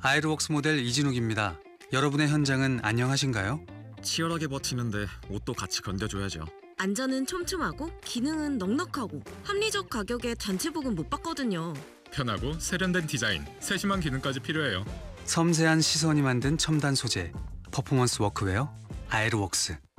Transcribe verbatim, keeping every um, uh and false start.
아이르웍스 모델 이진욱입니다. 여러분의 현장은 안녕하신가요? 치열하게 버티는데 옷도 같이 건져줘야죠. 안전은 촘촘하고 기능은 넉넉하고 합리적 가격에 단체복은 못 받거든요. 편하고 세련된 디자인, 세심한 기능까지 필요해요. 섬세한 시선이 만든 첨단 소재, 퍼포먼스 워크웨어 아이르웍스.